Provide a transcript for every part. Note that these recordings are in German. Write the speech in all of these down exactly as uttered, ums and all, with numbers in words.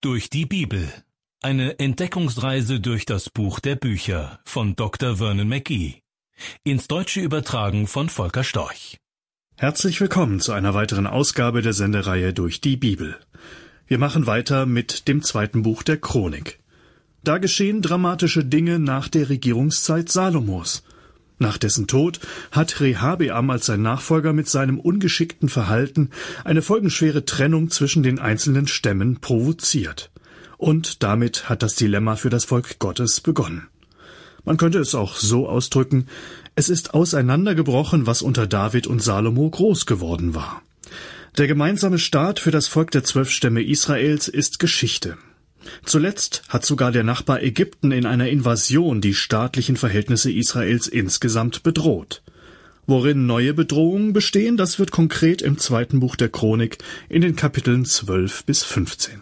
Durch die Bibel. Eine Entdeckungsreise durch das Buch der Bücher von Doktor Vernon McGee. Ins Deutsche übertragen von Volker Storch. Herzlich willkommen zu einer weiteren Ausgabe der Sendereihe Durch die Bibel. Wir machen weiter mit dem zweiten Buch der Chronik. Da geschehen dramatische Dinge nach der Regierungszeit Salomos. Nach dessen Tod hat Rehabeam als sein Nachfolger mit seinem ungeschickten Verhalten eine folgenschwere Trennung zwischen den einzelnen Stämmen provoziert. Und damit hat das Dilemma für das Volk Gottes begonnen. Man könnte es auch so ausdrücken: Es ist auseinandergebrochen, was unter David und Salomo groß geworden war. Der gemeinsame Staat für das Volk der zwölf Stämme Israels ist Geschichte. Zuletzt hat sogar der Nachbar Ägypten in einer Invasion die staatlichen Verhältnisse Israels insgesamt bedroht. Worin neue Bedrohungen bestehen, das wird konkret im zweiten Buch der Chronik in den Kapiteln zwölf bis fünfzehn.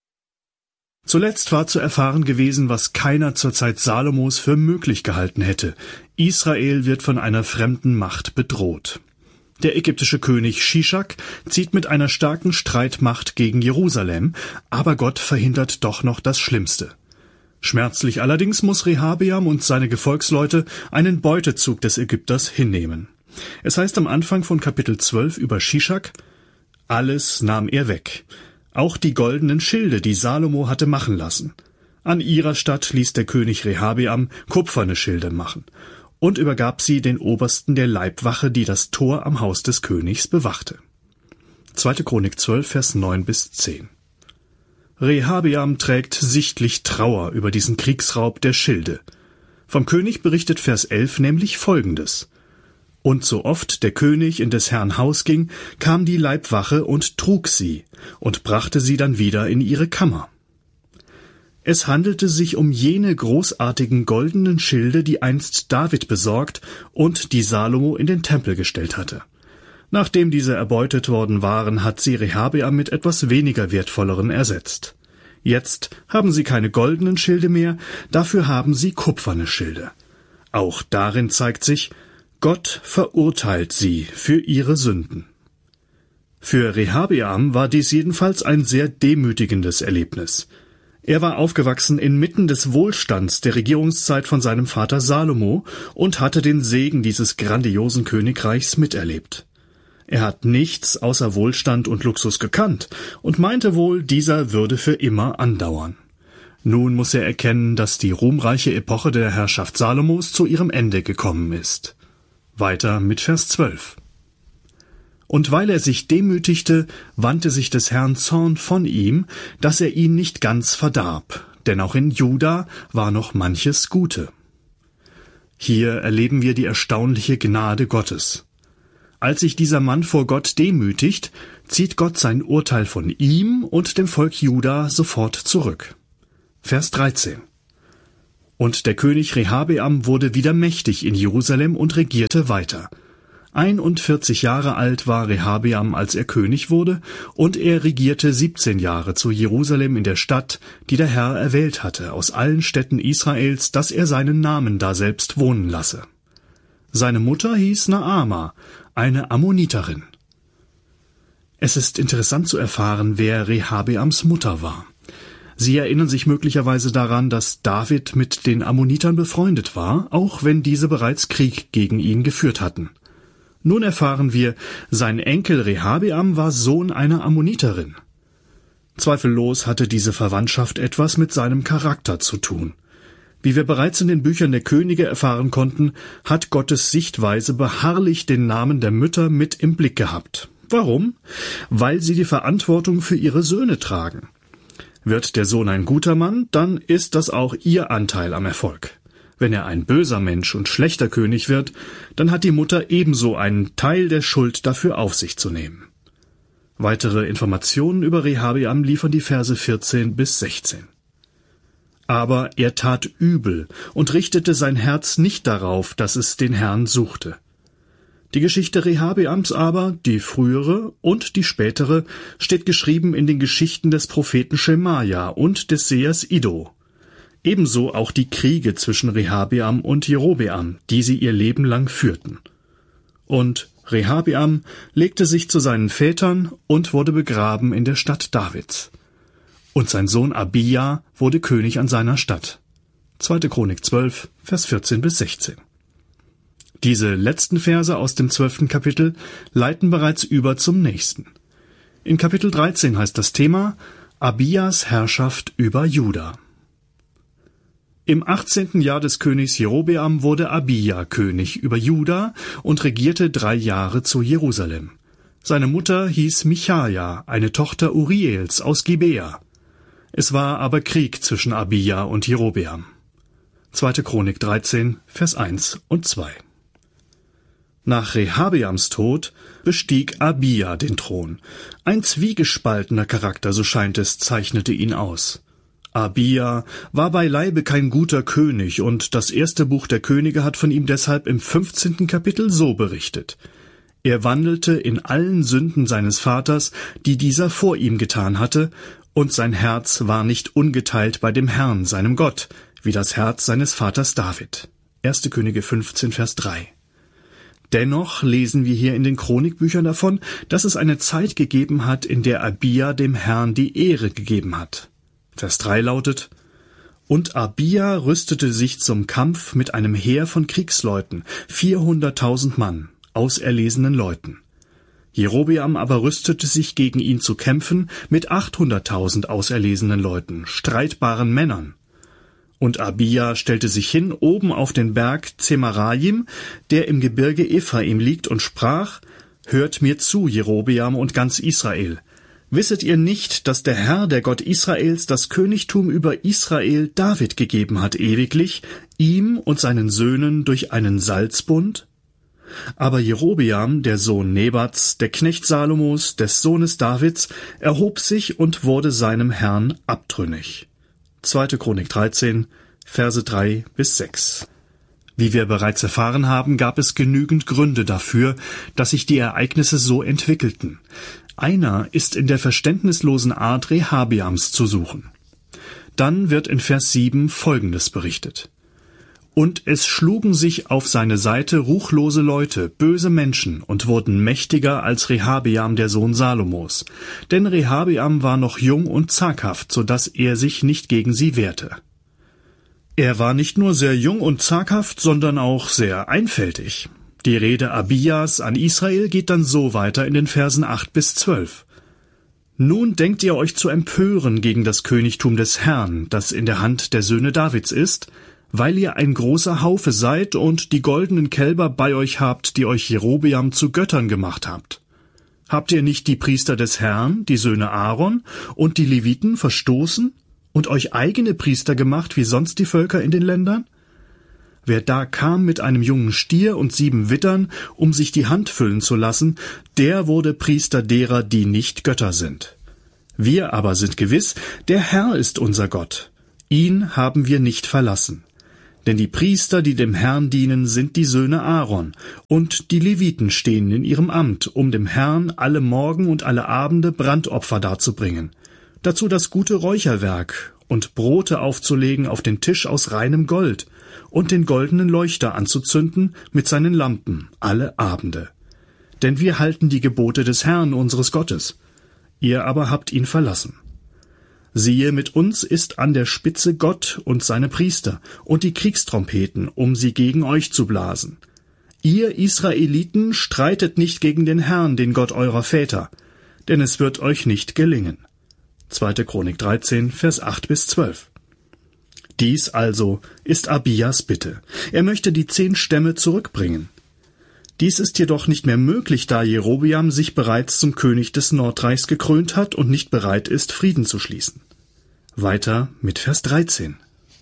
Zuletzt war zu erfahren gewesen, was keiner zur Zeit Salomos für möglich gehalten hätte. Israel wird von einer fremden Macht bedroht. Der ägyptische König Shishak zieht mit einer starken Streitmacht gegen Jerusalem, aber Gott verhindert doch noch das Schlimmste. Schmerzlich allerdings muss Rehabeam und seine Gefolgsleute einen Beutezug des Ägypters hinnehmen. Es heißt am Anfang von Kapitel zwölf über Shishak: Alles nahm er weg, auch die goldenen Schilde, die Salomo hatte machen lassen. An ihrer Statt ließ der König Rehabeam kupferne Schilde machen und übergab sie den Obersten der Leibwache, die das Tor am Haus des Königs bewachte. zweite Chronik zwölf, Vers neun bis zehn. Rehabeam trägt sichtlich Trauer über diesen Kriegsraub der Schilde. Vom König berichtet Vers elf nämlich Folgendes: Und so oft der König in des Herrn Haus ging, kam die Leibwache und trug sie und brachte sie dann wieder in ihre Kammer. Es handelte sich um jene großartigen goldenen Schilde, die einst David besorgt und die Salomo in den Tempel gestellt hatte. Nachdem diese erbeutet worden waren, hat sie Rehabeam mit etwas weniger wertvolleren ersetzt. Jetzt haben sie keine goldenen Schilde mehr, dafür haben sie kupferne Schilde. Auch darin zeigt sich: Gott verurteilt sie für ihre Sünden. Für Rehabeam war dies jedenfalls ein sehr demütigendes Erlebnis. Er war aufgewachsen inmitten des Wohlstands der Regierungszeit von seinem Vater Salomo und hatte den Segen dieses grandiosen Königreichs miterlebt. Er hat nichts außer Wohlstand und Luxus gekannt und meinte wohl, dieser würde für immer andauern. Nun muss er erkennen, dass die ruhmreiche Epoche der Herrschaft Salomos zu ihrem Ende gekommen ist. Weiter mit Vers zwölf. Und weil er sich demütigte, wandte sich des Herrn Zorn von ihm, dass er ihn nicht ganz verdarb, denn auch in Juda war noch manches Gute. Hier erleben wir die erstaunliche Gnade Gottes. Als sich dieser Mann vor Gott demütigt, zieht Gott sein Urteil von ihm und dem Volk Juda sofort zurück. Vers dreizehn. Und der König Rehabeam wurde wieder mächtig in Jerusalem und regierte weiter. einundvierzig Jahre alt war Rehabeam, als er König wurde, und er regierte siebzehn Jahre zu Jerusalem in der Stadt, die der Herr erwählt hatte, aus allen Städten Israels, dass er seinen Namen daselbst wohnen lasse. Seine Mutter hieß Naama, eine Ammoniterin. Es ist interessant zu erfahren, wer Rehabeams Mutter war. Sie erinnern sich möglicherweise daran, dass David mit den Ammonitern befreundet war, auch wenn diese bereits Krieg gegen ihn geführt hatten. Nun erfahren wir, sein Enkel Rehabeam war Sohn einer Ammoniterin. Zweifellos hatte diese Verwandtschaft etwas mit seinem Charakter zu tun. Wie wir bereits in den Büchern der Könige erfahren konnten, hat Gottes Sichtweise beharrlich den Namen der Mütter mit im Blick gehabt. Warum? Weil sie die Verantwortung für ihre Söhne tragen. Wird der Sohn ein guter Mann, dann ist das auch ihr Anteil am Erfolg. Wenn er ein böser Mensch und schlechter König wird, dann hat die Mutter ebenso einen Teil der Schuld dafür auf sich zu nehmen. Weitere Informationen über Rehabeam liefern die Verse vierzehn bis sechzehn. Aber er tat übel und richtete sein Herz nicht darauf, dass es den Herrn suchte. Die Geschichte Rehabeams aber, die frühere und die spätere, steht geschrieben in den Geschichten des Propheten Schemaja und des Sehers Iddo. Ebenso auch die Kriege zwischen Rehabeam und Jerobeam, die sie ihr Leben lang führten. Und Rehabeam legte sich zu seinen Vätern und wurde begraben in der Stadt Davids. und sein Sohn Abija wurde König an seiner Stadt. zweite Chronik zwölf, Vers vierzehn bis sechzehn. Diese letzten Verse aus dem zwölften Kapitel leiten bereits über zum nächsten. In Kapitel dreizehn heißt das Thema Abijas Herrschaft über Juda. Im achtzehnten Jahr des Königs Jerobeam wurde Abija König über Juda und regierte drei Jahre zu Jerusalem. Seine Mutter hieß Michaja, eine Tochter Uriels aus Gibea. Es war aber Krieg zwischen Abija und Jerobeam. zweite Chronik dreizehn, Vers eins und zwei. Nach Rehabeams Tod bestieg Abija den Thron. Ein zwiegespaltener Charakter, so scheint es, zeichnete ihn aus. Abija war beileibe kein guter König, und das erste Buch der Könige hat von ihm deshalb im fünfzehnten Kapitel so berichtet. Er wandelte in allen Sünden seines Vaters, die dieser vor ihm getan hatte, und sein Herz war nicht ungeteilt bei dem Herrn, seinem Gott, wie das Herz seines Vaters David. erste Könige fünfzehn, Vers drei. Dennoch lesen wir hier in den Chronikbüchern davon, dass es eine Zeit gegeben hat, in der Abija dem Herrn die Ehre gegeben hat. Vers drei lautet: Und Abija rüstete sich zum Kampf mit einem Heer von Kriegsleuten, vierhunderttausend Mann, auserlesenen Leuten. Jerobeam aber rüstete sich gegen ihn zu kämpfen mit achthunderttausend auserlesenen Leuten, streitbaren Männern. Und Abija stellte sich hin oben auf den Berg Zemarajim, der im Gebirge Ephraim liegt, und sprach: Hört mir zu, Jerobeam und ganz Israel. Wisset ihr nicht, dass der Herr, der Gott Israels, das Königtum über Israel David gegeben hat ewiglich, ihm und seinen Söhnen durch einen Salzbund? Aber Jerobeam, der Sohn Nebats, der Knecht Salomos, des Sohnes Davids, erhob sich und wurde seinem Herrn abtrünnig. zweite Chronik dreizehn, Verse drei bis sechs. Wie wir bereits erfahren haben, gab es genügend Gründe dafür, dass sich die Ereignisse so entwickelten. Einer ist in der verständnislosen Art Rehabeams zu suchen. Dann wird in Vers sieben Folgendes berichtet: Und es schlugen sich auf seine Seite ruchlose Leute, böse Menschen, und wurden mächtiger als Rehabeam, der Sohn Salomos. Denn Rehabeam war noch jung und zaghaft, so dass er sich nicht gegen sie wehrte. Er war nicht nur sehr jung und zaghaft, sondern auch sehr einfältig. Die Rede Abijas an Israel geht dann so weiter in den Versen acht bis zwölf. Nun denkt ihr euch zu empören gegen das Königtum des Herrn, das in der Hand der Söhne Davids ist, weil ihr ein großer Haufe seid und die goldenen Kälber bei euch habt, die euch Jerobeam zu Göttern gemacht habt. Habt ihr nicht die Priester des Herrn, die Söhne Aaron, und die Leviten verstoßen und euch eigene Priester gemacht, wie sonst die Völker in den Ländern? Wer da kam mit einem jungen Stier und sieben Wittern, um sich die Hand füllen zu lassen, der wurde Priester derer, die nicht Götter sind. Wir aber sind gewiss, der Herr ist unser Gott. Ihn haben wir nicht verlassen. Denn die Priester, die dem Herrn dienen, sind die Söhne Aaron, und die Leviten stehen in ihrem Amt, um dem Herrn alle Morgen und alle Abende Brandopfer darzubringen. Dazu das gute Räucherwerk und Brote aufzulegen auf den Tisch aus reinem Gold und den goldenen Leuchter anzuzünden mit seinen Lampen alle Abende. Denn wir halten die Gebote des Herrn unseres Gottes. Ihr aber habt ihn verlassen. Siehe, mit uns ist an der Spitze Gott und seine Priester und die Kriegstrompeten, um sie gegen euch zu blasen. Ihr Israeliten streitet nicht gegen den Herrn, den Gott eurer Väter, denn es wird euch nicht gelingen. zweite Chronik dreizehn, Vers acht bis zwölf. Dies also ist Abijas Bitte. Er möchte die zehn Stämme zurückbringen. Dies ist jedoch nicht mehr möglich, da Jerobeam sich bereits zum König des Nordreichs gekrönt hat und nicht bereit ist, Frieden zu schließen. Weiter mit Vers dreizehn.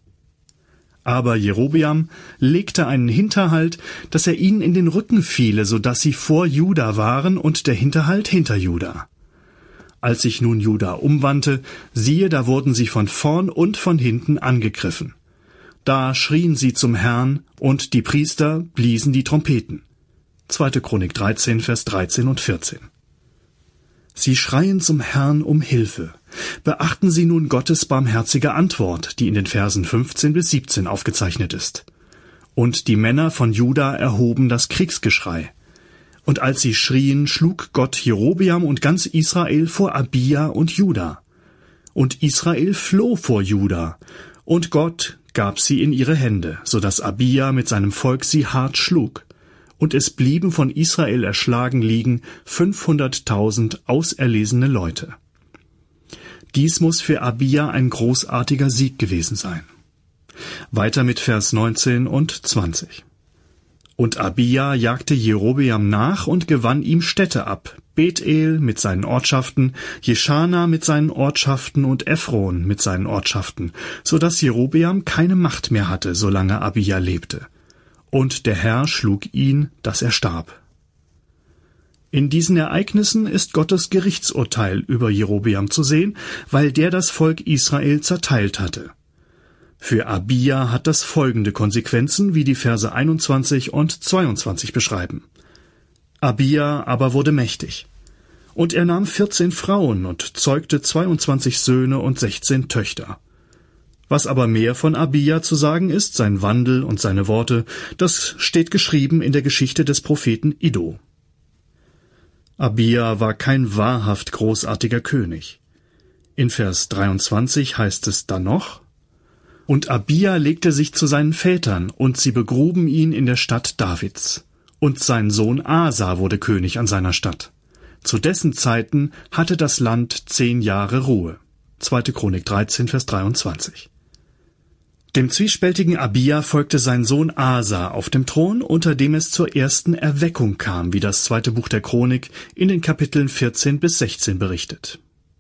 Aber Jerobeam legte einen Hinterhalt, dass er ihnen in den Rücken fiele, so dass sie vor Juda waren und der Hinterhalt hinter Juda. Als sich nun Juda umwandte, siehe, da wurden sie von vorn und von hinten angegriffen. Da schrien sie zum Herrn, und die Priester bliesen die Trompeten. zweite Chronik dreizehn, Vers dreizehn und vierzehn. Sie schreien zum Herrn um Hilfe. Beachten Sie nun Gottes barmherzige Antwort, die in den Versen fünfzehn bis siebzehn aufgezeichnet ist. Und die Männer von Juda erhoben das Kriegsgeschrei. Und als sie schrien, schlug Gott Jerobeam und ganz Israel vor Abija und Juda. Und Israel floh vor Juda, und Gott gab sie in ihre Hände, so dass Abija mit seinem Volk sie hart schlug. Und es blieben von Israel erschlagen liegen fünfhunderttausend auserlesene Leute. Dies muss für Abija ein großartiger Sieg gewesen sein. Weiter mit Vers neunzehn und zwanzig. Und Abija jagte Jerobeam nach und gewann ihm Städte ab, Bethel mit seinen Ortschaften, Jeschana mit seinen Ortschaften und Ephron mit seinen Ortschaften, so dass Jerobeam keine Macht mehr hatte, solange Abija lebte. Und der Herr schlug ihn, dass er starb. In diesen Ereignissen ist Gottes Gerichtsurteil über Jerobeam zu sehen, weil der das Volk Israel zerteilt hatte. Für Abija hat das folgende Konsequenzen, wie die Verse einundzwanzig und zweiundzwanzig beschreiben. Abija aber wurde mächtig. Und er nahm vierzehn Frauen und zeugte zweiundzwanzig Söhne und sechzehn Töchter. Was aber mehr von Abija zu sagen ist, sein Wandel und seine Worte, das steht geschrieben in der Geschichte des Propheten Iddo. Abija war kein wahrhaft großartiger König. In Vers dreiundzwanzig heißt es dann noch: Und Abija legte sich zu seinen Vätern, und sie begruben ihn in der Stadt Davids. Und sein Sohn Asa wurde König an seiner Stadt. Zu dessen Zeiten hatte das Land zehn Jahre Ruhe. zweite Chronik dreizehn, Vers dreiundzwanzig. Dem zwiespältigen Abija folgte sein Sohn Asa auf dem Thron, unter dem es zur ersten Erweckung kam, wie das zweite Buch der Chronik in den Kapiteln vierzehn bis sechzehn berichtet.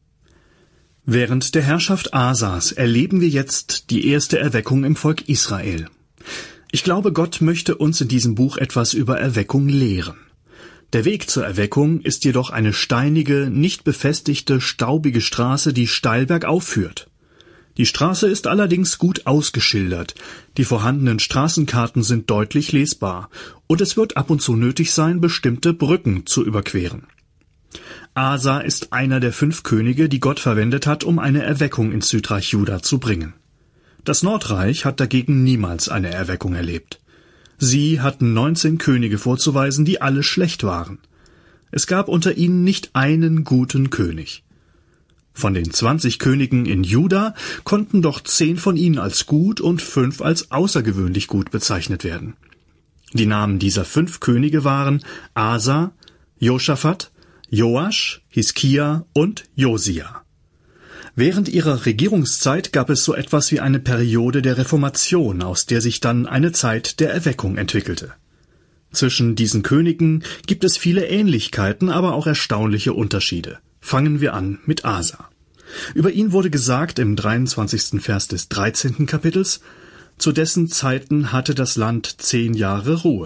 Während der Herrschaft Asas erleben wir jetzt die erste Erweckung im Volk Israel. Ich glaube, Gott möchte uns in diesem Buch etwas über Erweckung lehren. Der Weg zur Erweckung ist jedoch eine steinige, nicht befestigte, staubige Straße, die steil bergauf führt. Die Straße ist allerdings gut ausgeschildert, die vorhandenen Straßenkarten sind deutlich lesbar, und es wird ab und zu nötig sein, bestimmte Brücken zu überqueren. Asa ist einer der fünf Könige, die Gott verwendet hat, um eine Erweckung ins Südreich Juda zu bringen. Das Nordreich hat dagegen niemals eine Erweckung erlebt. Sie hatten neunzehn Könige vorzuweisen, die alle schlecht waren. Es gab unter ihnen nicht einen guten König. Von den zwanzig Königen in Juda konnten doch zehn von ihnen als gut und fünf als außergewöhnlich gut bezeichnet werden. Die Namen dieser fünf Könige waren Asa, Josaphat, Joasch, Hiskia und Josia. Während ihrer Regierungszeit gab es so etwas wie eine Periode der Reformation, aus der sich dann eine Zeit der Erweckung entwickelte. Zwischen diesen Königen gibt es viele Ähnlichkeiten, aber auch erstaunliche Unterschiede. Fangen wir an mit Asa. Über ihn wurde gesagt im dreiundzwanzigsten Vers des dreizehnten Kapitels: Zu dessen Zeiten hatte das Land zehn Jahre Ruhe.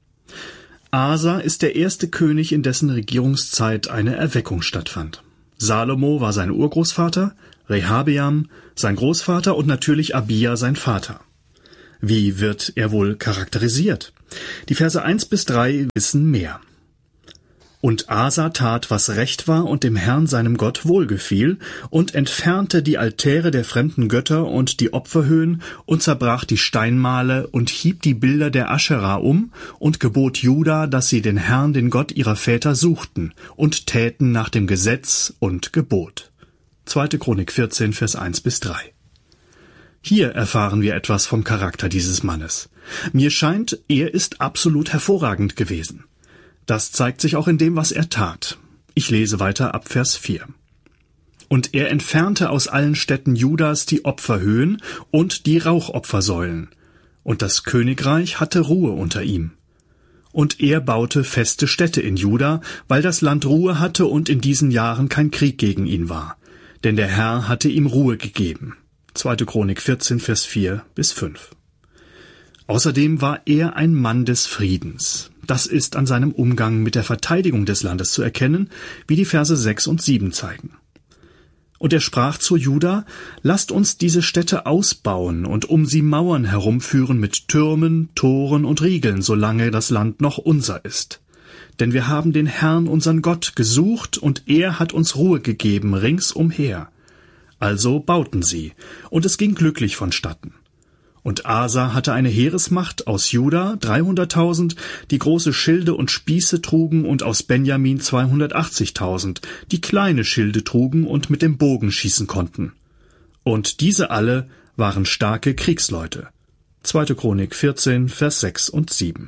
Asa ist der erste König, in dessen Regierungszeit eine Erweckung stattfand. Salomo war sein Urgroßvater, Rehabeam sein Großvater und natürlich Abija sein Vater. Wie wird er wohl charakterisiert? Die Verse eins bis drei wissen mehr. Und Asa tat, was recht war und dem Herrn seinem Gott wohlgefiel, und entfernte die Altäre der fremden Götter und die Opferhöhen und zerbrach die Steinmale und hieb die Bilder der Aschera um und gebot Juda, dass sie den Herrn, den Gott ihrer Väter, suchten und täten nach dem Gesetz und Gebot. zweite Chronik vierzehn, Vers eins bis drei. Hier erfahren wir etwas vom Charakter dieses Mannes. Mir scheint, er ist absolut hervorragend gewesen. Das zeigt sich auch in dem, was er tat. Ich lese weiter ab Vers vier. Und er entfernte aus allen Städten Judas die Opferhöhen und die Rauchopfersäulen. Und das Königreich hatte Ruhe unter ihm. Und er baute feste Städte in Juda, weil das Land Ruhe hatte und in diesen Jahren kein Krieg gegen ihn war. Denn der Herr hatte ihm Ruhe gegeben. zweite Chronik vierzehn, Vers vier bis fünf. Außerdem war er ein Mann des Friedens. Das ist an seinem Umgang mit der Verteidigung des Landes zu erkennen, wie die Verse sechs und sieben zeigen. Und er sprach zu Juda: Lasst uns diese Städte ausbauen und um sie Mauern herumführen mit Türmen, Toren und Riegeln, solange das Land noch unser ist. Denn wir haben den Herrn, unseren Gott, gesucht, und er hat uns Ruhe gegeben ringsumher. Also bauten sie, und es ging glücklich vonstatten. Und Asa hatte eine Heeresmacht aus Juda, dreihunderttausend, die große Schilde und Spieße trugen, und aus Benjamin zweihundertachtzigtausend, die kleine Schilde trugen und mit dem Bogen schießen konnten. Und diese alle waren starke Kriegsleute. zweite Chronik vierzehn, Vers sechs und sieben.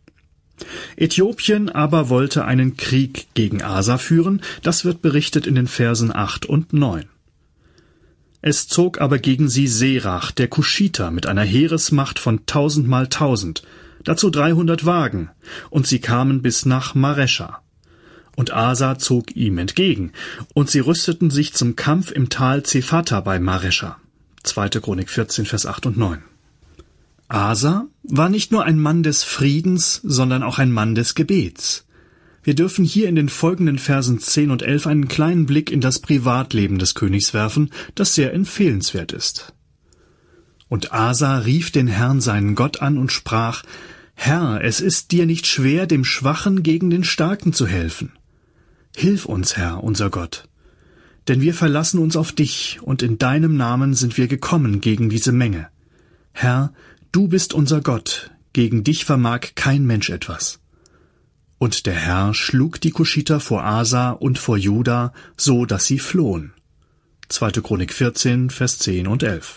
Äthiopien aber wollte einen Krieg gegen Asa führen, das wird berichtet in den Versen acht und neun. Es zog aber gegen sie Serach, der Kuschiter, mit einer Heeresmacht von tausend mal tausend, dazu dreihundert Wagen, und sie kamen bis nach Marescha. Und Asa zog ihm entgegen, und sie rüsteten sich zum Kampf im Tal Zephata bei Marescha. zweite Chronik vierzehn, Vers acht und neun. Asa war nicht nur ein Mann des Friedens, sondern auch ein Mann des Gebets. Wir dürfen hier in den folgenden Versen zehn und elf einen kleinen Blick in das Privatleben des Königs werfen, das sehr empfehlenswert ist. Und Asa rief den Herrn seinen Gott an und sprach: Herr, es ist dir nicht schwer, dem Schwachen gegen den Starken zu helfen. Hilf uns, Herr, unser Gott. Denn wir verlassen uns auf dich, und in deinem Namen sind wir gekommen gegen diese Menge. Herr, du bist unser Gott, gegen dich vermag kein Mensch etwas. Und der Herr schlug die Kuschiter vor Asa und vor Juda, so dass sie flohen. zweite Chronik vierzehn, Vers zehn und elf.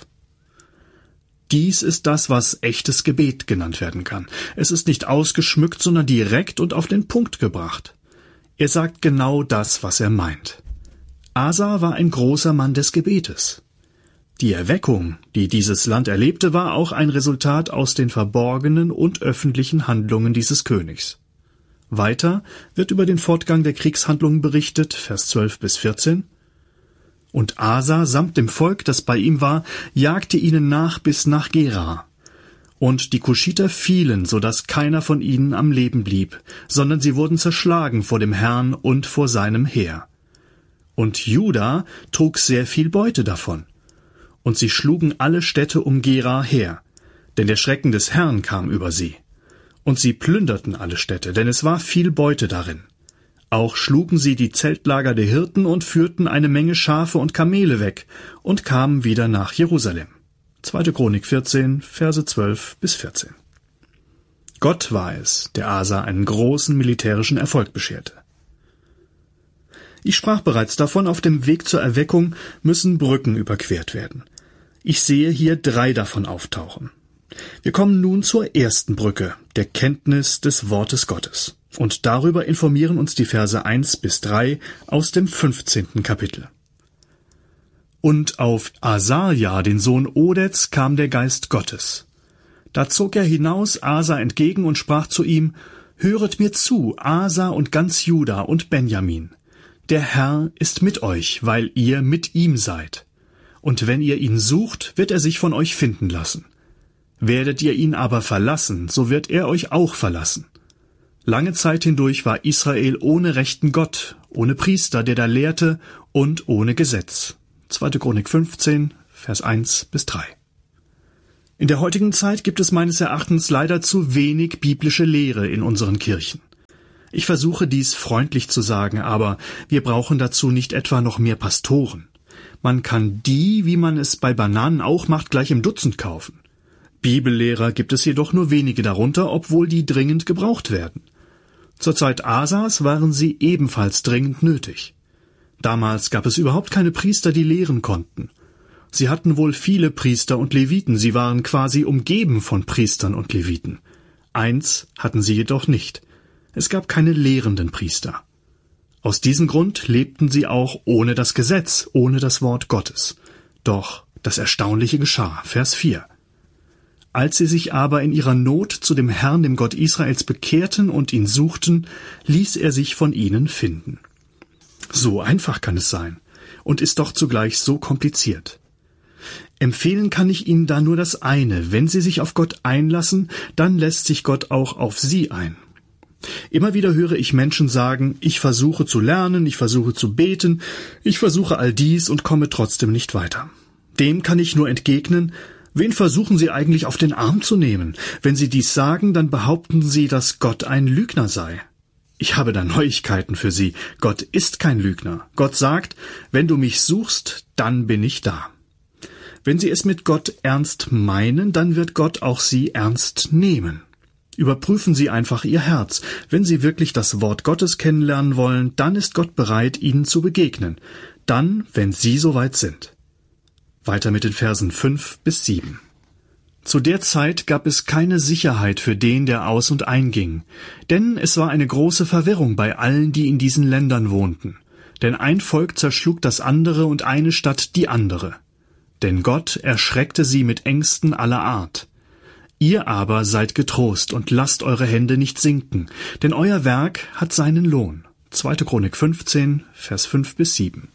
Dies ist das, was echtes Gebet genannt werden kann. Es ist nicht ausgeschmückt, sondern direkt und auf den Punkt gebracht. Er sagt genau das, was er meint. Asa war ein großer Mann des Gebetes. Die Erweckung, die dieses Land erlebte, war auch ein Resultat aus den verborgenen und öffentlichen Handlungen dieses Königs. Weiter wird über den Fortgang der Kriegshandlungen berichtet, Vers zwölf bis vierzehn. Und Asa samt dem Volk, das bei ihm war, jagte ihnen nach bis nach Gera. Und die Kuschiter fielen, so dass keiner von ihnen am Leben blieb, sondern sie wurden zerschlagen vor dem Herrn und vor seinem Heer. Und Juda trug sehr viel Beute davon. Und sie schlugen alle Städte um Gera her, denn der Schrecken des Herrn kam über sie. Und sie plünderten alle Städte, denn es war viel Beute darin. Auch schlugen sie die Zeltlager der Hirten und führten eine Menge Schafe und Kamele weg und kamen wieder nach Jerusalem. zweite Chronik vierzehn, Verse zwölf bis vierzehn. Gott war es, der Asa einen großen militärischen Erfolg bescherte. Ich sprach bereits davon, auf dem Weg zur Erweckung müssen Brücken überquert werden. Ich sehe hier drei davon auftauchen. Wir kommen nun zur ersten Brücke, der Kenntnis des Wortes Gottes. Und darüber informieren uns die Verse eins bis drei aus dem fünfzehnten Kapitel. Und auf Asaja, den Sohn Odeds, kam der Geist Gottes. Da zog er hinaus Asa entgegen und sprach zu ihm: Höret mir zu, Asa und ganz Juda und Benjamin. Der Herr ist mit euch, weil ihr mit ihm seid. Und wenn ihr ihn sucht, wird er sich von euch finden lassen. Werdet ihr ihn aber verlassen, so wird er euch auch verlassen. Lange Zeit hindurch war Israel ohne rechten Gott, ohne Priester, der da lehrte, und ohne Gesetz. zweite Chronik fünfzehn, Vers eins bis drei. In der heutigen Zeit gibt es meines Erachtens leider zu wenig biblische Lehre in unseren Kirchen. Ich versuche dies freundlich zu sagen, aber wir brauchen dazu nicht etwa noch mehr Pastoren. Man kann die, wie man es bei Bananen auch macht, gleich im Dutzend kaufen. Bibellehrer gibt es jedoch nur wenige darunter, obwohl die dringend gebraucht werden. Zur Zeit Asas waren sie ebenfalls dringend nötig. Damals gab es überhaupt keine Priester, die lehren konnten. Sie hatten wohl viele Priester und Leviten, sie waren quasi umgeben von Priestern und Leviten. Eins hatten sie jedoch nicht: Es gab keine lehrenden Priester. Aus diesem Grund lebten sie auch ohne das Gesetz, ohne das Wort Gottes. Doch das Erstaunliche geschah, Vers vier. Als sie sich aber in ihrer Not zu dem Herrn, dem Gott Israels, bekehrten und ihn suchten, ließ er sich von ihnen finden. So einfach kann es sein und ist doch zugleich so kompliziert. Empfehlen kann ich Ihnen da nur das eine: Wenn Sie sich auf Gott einlassen, dann lässt sich Gott auch auf Sie ein. Immer wieder höre ich Menschen sagen: Ich versuche zu lernen, ich versuche zu beten, ich versuche all dies und komme trotzdem nicht weiter. Dem kann ich nur entgegnen: Wen versuchen Sie eigentlich auf den Arm zu nehmen? Wenn Sie dies sagen, dann behaupten Sie, dass Gott ein Lügner sei. Ich habe da Neuigkeiten für Sie. Gott ist kein Lügner. Gott sagt: Wenn du mich suchst, dann bin ich da. Wenn Sie es mit Gott ernst meinen, dann wird Gott auch Sie ernst nehmen. Überprüfen Sie einfach Ihr Herz. Wenn Sie wirklich das Wort Gottes kennenlernen wollen, dann ist Gott bereit, Ihnen zu begegnen. Dann, wenn Sie soweit sind. Weiter mit den Versen fünf bis sieben. Zu der Zeit gab es keine Sicherheit für den, der aus- und einging, denn es war eine große Verwirrung bei allen, die in diesen Ländern wohnten. Denn ein Volk zerschlug das andere und eine Stadt die andere. Denn Gott erschreckte sie mit Ängsten aller Art. Ihr aber seid getrost und lasst eure Hände nicht sinken, denn euer Werk hat seinen Lohn. zweite Chronik fünfzehn, Vers fünf bis sieben.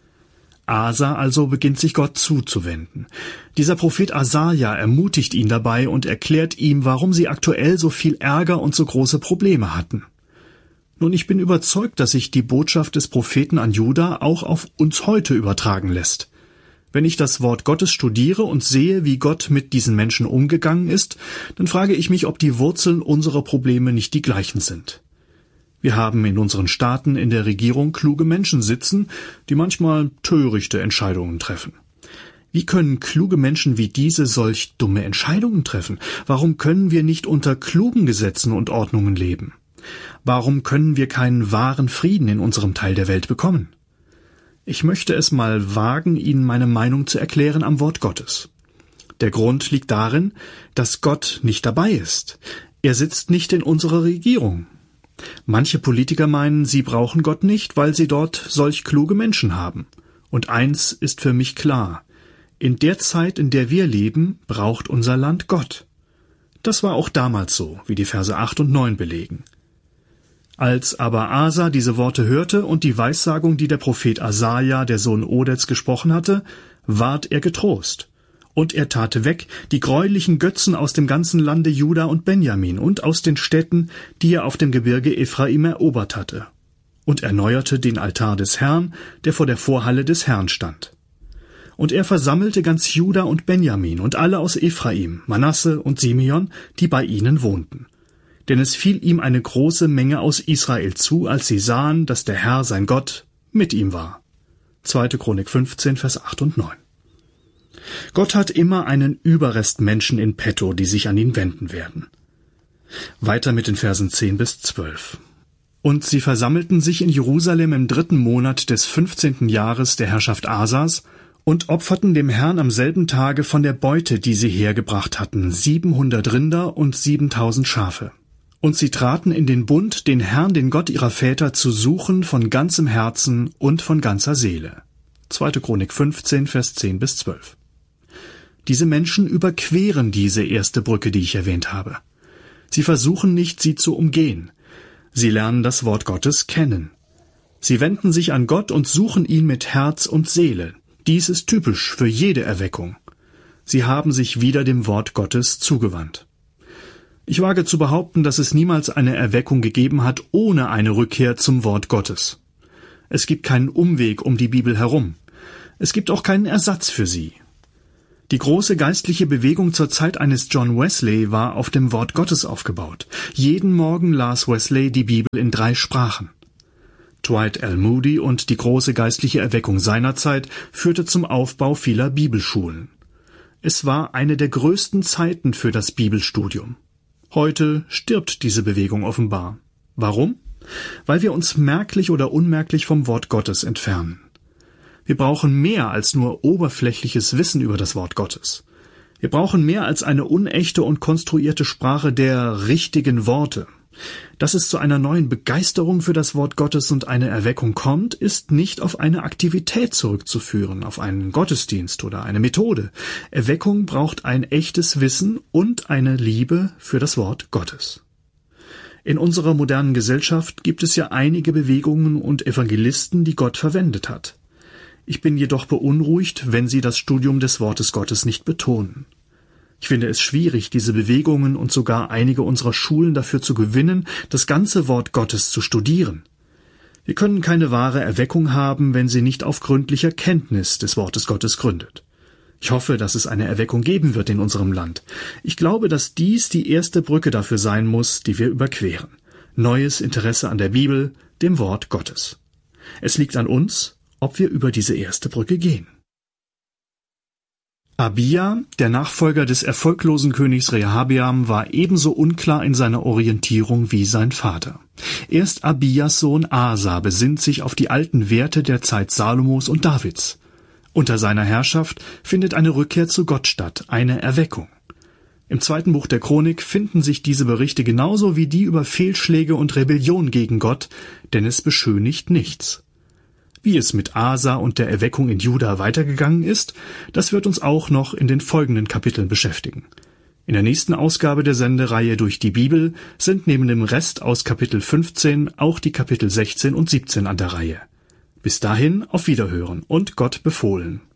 Asa also beginnt sich Gott zuzuwenden. Dieser Prophet Asaja ermutigt ihn dabei und erklärt ihm, warum sie aktuell so viel Ärger und so große Probleme hatten. Nun, ich bin überzeugt, dass sich die Botschaft des Propheten an Juda auch auf uns heute übertragen lässt. Wenn ich das Wort Gottes studiere und sehe, wie Gott mit diesen Menschen umgegangen ist, dann frage ich mich, ob die Wurzeln unserer Probleme nicht die gleichen sind. Wir haben in unseren Staaten in der Regierung kluge Menschen sitzen, die manchmal törichte Entscheidungen treffen. Wie können kluge Menschen wie diese solch dumme Entscheidungen treffen? Warum können wir nicht unter klugen Gesetzen und Ordnungen leben? Warum können wir keinen wahren Frieden in unserem Teil der Welt bekommen? Ich möchte es mal wagen, Ihnen meine Meinung zu erklären am Wort Gottes. Der Grund liegt darin, dass Gott nicht dabei ist. Er sitzt nicht in unserer Regierung. Manche Politiker meinen, sie brauchen Gott nicht, weil sie dort solch kluge Menschen haben. Und eins ist für mich klar: In der Zeit, in der wir leben, braucht unser Land Gott. Das war auch damals so, wie die Verse acht und neun belegen. Als aber Asa diese Worte hörte und die Weissagung, die der Prophet Asaja, der Sohn Odeds, gesprochen hatte, ward er getrost. Und er tat weg die greulichen Götzen aus dem ganzen Lande Juda und Benjamin und aus den Städten, die er auf dem Gebirge Ephraim erobert hatte, und erneuerte den Altar des Herrn, der vor der Vorhalle des Herrn stand. Und er versammelte ganz Juda und Benjamin und alle aus Ephraim, Manasse und Simeon, die bei ihnen wohnten. Denn es fiel ihm eine große Menge aus Israel zu, als sie sahen, dass der Herr, sein Gott, mit ihm war. zweite Chronik fünfzehn, Vers acht und neun. Gott hat immer einen Überrest Menschen in petto, die sich an ihn wenden werden. Weiter mit den Versen zehn bis zwölf. Und sie versammelten sich in Jerusalem im dritten Monat des fünfzehnten Jahres der Herrschaft Asas und opferten dem Herrn am selben Tage von der Beute, die sie hergebracht hatten, siebenhundert Rinder und siebentausend Schafe. Und sie traten in den Bund, den Herrn, den Gott ihrer Väter, zu suchen von ganzem Herzen und von ganzer Seele. zweite Chronik fünfzehn, Vers zehn bis zwölf. Diese Menschen überqueren diese erste Brücke, die ich erwähnt habe. Sie versuchen nicht, sie zu umgehen. Sie lernen das Wort Gottes kennen. Sie wenden sich an Gott und suchen ihn mit Herz und Seele. Dies ist typisch für jede Erweckung. Sie haben sich wieder dem Wort Gottes zugewandt. Ich wage zu behaupten, dass es niemals eine Erweckung gegeben hat ohne eine Rückkehr zum Wort Gottes. Es gibt keinen Umweg um die Bibel herum. Es gibt auch keinen Ersatz für sie. Die große geistliche Bewegung zur Zeit eines John Wesley war auf dem Wort Gottes aufgebaut. Jeden Morgen las Wesley die Bibel in drei Sprachen. Dwight L. Moody und die große geistliche Erweckung seiner Zeit führte zum Aufbau vieler Bibelschulen. Es war eine der größten Zeiten für das Bibelstudium. Heute stirbt diese Bewegung offenbar. Warum? Weil wir uns merklich oder unmerklich vom Wort Gottes entfernen. Wir brauchen mehr als nur oberflächliches Wissen über das Wort Gottes. Wir brauchen mehr als eine unechte und konstruierte Sprache der richtigen Worte. Dass es zu einer neuen Begeisterung für das Wort Gottes und eine Erweckung kommt, ist nicht auf eine Aktivität zurückzuführen, auf einen Gottesdienst oder eine Methode. Erweckung braucht ein echtes Wissen und eine Liebe für das Wort Gottes. In unserer modernen Gesellschaft gibt es ja einige Bewegungen und Evangelisten, die Gott verwendet hat. Ich bin jedoch beunruhigt, wenn sie das Studium des Wortes Gottes nicht betonen. Ich finde es schwierig, diese Bewegungen und sogar einige unserer Schulen dafür zu gewinnen, das ganze Wort Gottes zu studieren. Wir können keine wahre Erweckung haben, wenn sie nicht auf gründlicher Kenntnis des Wortes Gottes gründet. Ich hoffe, dass es eine Erweckung geben wird in unserem Land. Ich glaube, dass dies die erste Brücke dafür sein muss, die wir überqueren. Neues Interesse an der Bibel, dem Wort Gottes. Es liegt an uns, ob wir über diese erste Brücke gehen. Abija, der Nachfolger des erfolglosen Königs Rehabeam, war ebenso unklar in seiner Orientierung wie sein Vater. Erst Abijas Sohn Asa besinnt sich auf die alten Werte der Zeit Salomos und Davids. Unter seiner Herrschaft findet eine Rückkehr zu Gott statt, eine Erweckung. Im zweiten Buch der Chronik finden sich diese Berichte genauso wie die über Fehlschläge und Rebellion gegen Gott, denn es beschönigt nichts. Wie es mit Asa und der Erweckung in Juda weitergegangen ist, das wird uns auch noch in den folgenden Kapiteln beschäftigen. In der nächsten Ausgabe der Sendereihe Durch die Bibel sind neben dem Rest aus Kapitel fünfzehn auch die Kapitel sechzehn und siebzehn an der Reihe. Bis dahin auf Wiederhören und Gott befohlen.